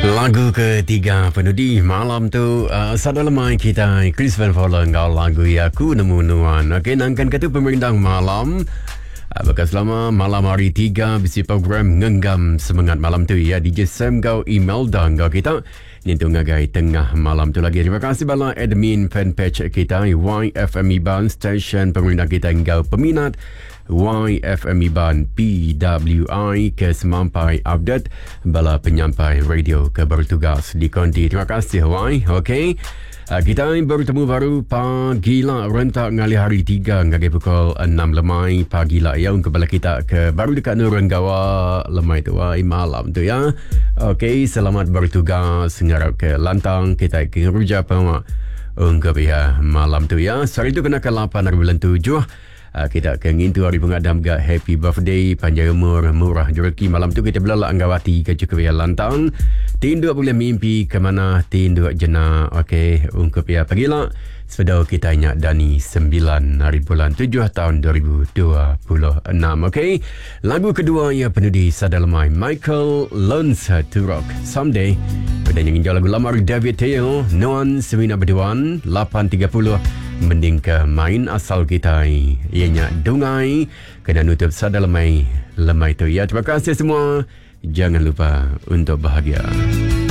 Lagu ketiga penudi malam tu sadalamai kita Chris Van Vollen kau lagu Aku Nemu Nuan. Okey, nangkan kata pemerintah malam. Bekas lama malam hari 3 bisi program ngenggam semangat malam tu ya DJ Sam kau email dan kau kita ni tu ngagai tengah malam tu lagi. Terima kasih bala admin fanpage kita YFM Iban station pemerintah kita kau peminat YFM Iban PWI ke semampai update bala penyampai radio ke bertugas di konti. Terima kasih Y. Okey. Kita bertemu baru pagi lah rentak ngali hari 3 ngagai pukul 6 lemai pagi lah ya untuk bala kita ke baru dekat Nurenggawa lemai tu malam tu ya. Okey, selamat bertugas ngarap ke lantang kita ke ruja pama untuk ya malam tu ya. Hari tu kena ke 8 hari bulan 7. Kita akan ngintu hari pengadam ga happy birthday panjang umur murah rezeki malam tu kita belala anggawati ke cukup ya lantang tindu boleh mimpi ke mana tindu jena. Okey ungkup ya pagilah sedau kita ingat Dani 9 hari bulan 7 tahun 2026. Okey, lagu kedua ya penudi sadalamai Michael Learns to Rock Someday pada yang lagu lama David Tail Nuan Semina Berduan 8.30 mending ke main asal kita ianya dungai kena nutup sadalamai lemai tu ya. Terima kasih semua, jangan lupa untuk bahagia.